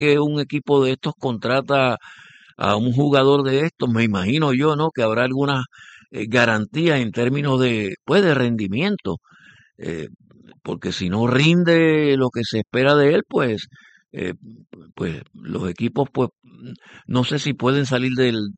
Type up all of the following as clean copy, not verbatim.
que un equipo de estos contrata a un jugador de estos, me imagino yo, ¿no? Que habrá algunas garantías en términos de, pues, de rendimiento, eh, porque si no rinde lo que se espera de él, eh, pues los equipos, pues, no sé si pueden salir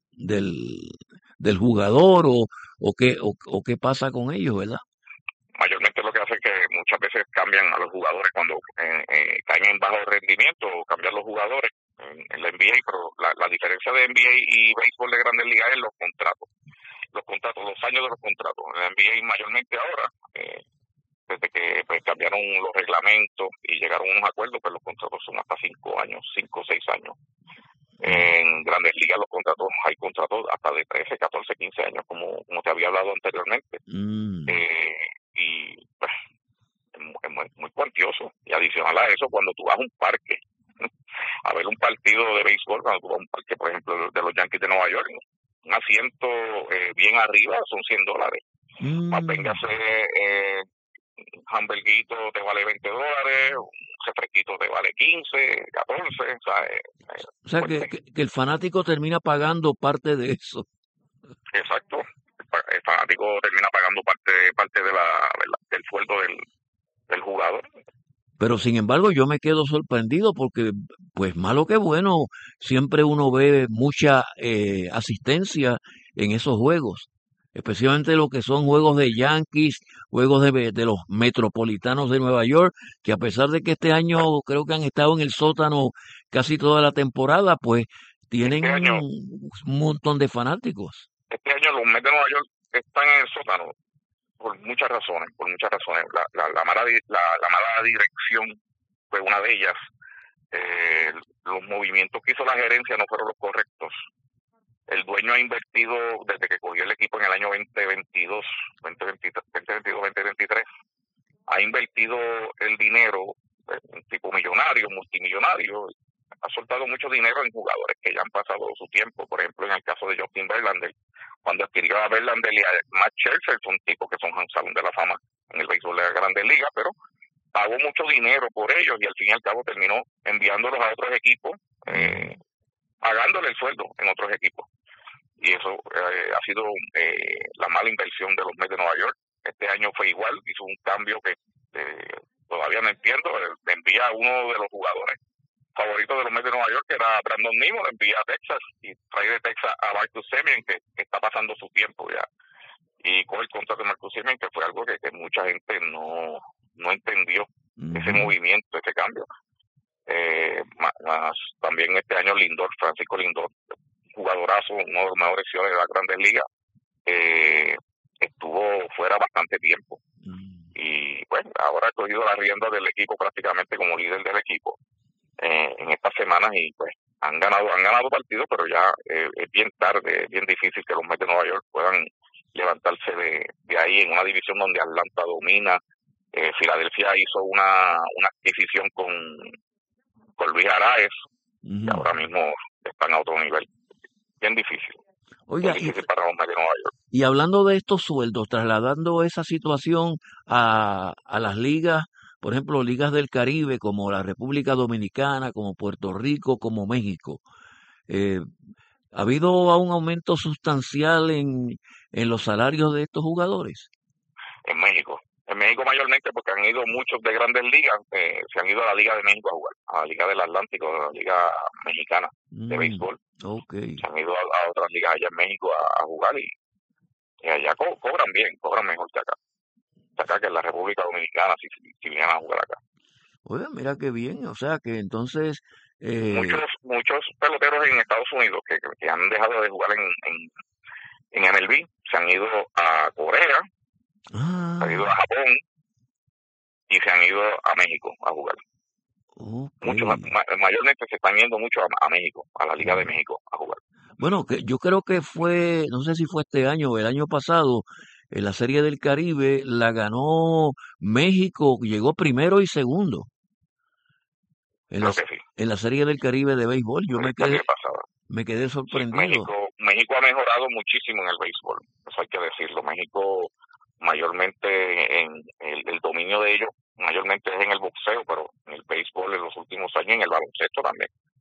del jugador o qué pasa con ellos, ¿verdad? Mayormente lo que hace es que muchas veces cambian a los jugadores cuando caen en bajo rendimiento, o cambian los jugadores en la NBA, pero la diferencia de NBA y béisbol de Grandes Ligas es los contratos, los años de los contratos. En la NBA mayormente ahora, desde que pues, cambiaron los reglamentos y llegaron a unos acuerdos, pues los contratos son hasta 5 años, 5 o 6 años. En Grandes Ligas los contratos, hay contratos hasta de 13, 14, 15 años, como te había hablado anteriormente. Mm. Y pues, es muy cuantioso. Y adicional a eso, cuando tú vas a un parque a ver un partido de béisbol, cuando tú vas a un parque, por ejemplo, de los Yankees de Nueva York, un asiento bien arriba son $100. Más Mm. véngase un hamburguito te vale $20, un refresquito te vale 15, 14, o sea, O sea fuerte. que el fanático termina pagando parte de eso. Exacto. El fanático termina pagando parte del sueldo del jugador. Pero sin embargo, yo me quedo sorprendido porque, pues malo que bueno, siempre uno ve mucha asistencia en esos juegos, especialmente lo que son juegos de Yankees, juegos de los Metropolitanos de Nueva York, que a pesar de que este año creo que han estado en el sótano casi toda la temporada, pues tienen Este año, un montón de fanáticos. este año los Mets de Nueva York están en el sótano por muchas razones, por muchas razones. La mala dirección fue una de ellas. Los movimientos que hizo la gerencia no fueron los correctos. El dueño ha invertido desde que cogió el equipo en el año 2022, 2023, ha invertido el dinero, un tipo millonario, multimillonario, ha soltado mucho dinero en jugadores que ya han pasado su tiempo. Por ejemplo, en el caso de Justin Verlander, cuando adquirió a Verlander y a Matt Scherzer, son tipos que son salón de la fama en el béisbol de la Grandes Ligas, pero pagó mucho dinero por ellos y al fin y al cabo terminó enviándolos a otros equipos, Ujú. pagándole el sueldo en otros equipos. Y eso ha sido la mala inversión de los Mets de Nueva York. Este año fue igual, hizo un cambio que todavía no entiendo. Envía a uno de los jugadores favoritos de los Mets de Nueva York, que era Brandon Nimmo, lo envía a Texas y trae de Texas a Marcus Semien, que está pasando su tiempo ya. Y con el contrato de Marcus Semien, que fue algo que mucha gente no entendió, ese Ujú. movimiento, ese cambio. Más también este año Francisco Lindor, jugadorazo, uno de los mejores ciudades de las Grandes Ligas, eh, estuvo fuera bastante tiempo. Mm. Y bueno, ahora ha cogido la rienda del equipo prácticamente como líder del equipo en estas semanas y pues han ganado partidos, pero ya es bien tarde, es bien difícil que los Mets de Nueva York puedan levantarse de ahí en una división donde Atlanta domina. Filadelfia hizo una adquisición con Luis Arraez y Ujú. ahora mismo están a otro nivel. Bien difícil, bien Oiga, difícil para los Mets de Nueva York. y hablando de estos sueldos, trasladando esa situación a las ligas, por ejemplo, ligas del Caribe como la República Dominicana, como Puerto Rico, como México, eh, ¿ha habido un aumento sustancial en los salarios de estos jugadores? En México. En México mayormente porque han ido muchos de grandes ligas, se han ido a la Liga de México a jugar, a la Liga del Atlántico, a la Liga Mexicana de Mm, béisbol. ok. Se han ido a otras ligas allá en México a jugar y allá cobran bien, cobran mejor que acá. Que acá que en la República Dominicana si vienen a jugar acá. Oye, mira qué bien, o sea que entonces, Muchos, muchos peloteros en Estados Unidos que han dejado de jugar en MLB se han ido a Corea, se han ido ah, a Japón y se han ido a México a jugar. ok. Muchos mayormente se están yendo mucho a México, a la Liga de Mm. México a jugar. Bueno, que yo creo que fue, no sé si fue este año o el año pasado, en la Serie del Caribe la ganó México, llegó primero y segundo en Creo que sí, en la Serie del Caribe de béisbol. Yo el año pasado. me quedé Sí, sorprendido. México ha mejorado muchísimo en el béisbol, eso hay que decirlo. México mayormente en el dominio de ellos, mayormente es en el boxeo, pero en el béisbol en los últimos años, en el baloncesto también.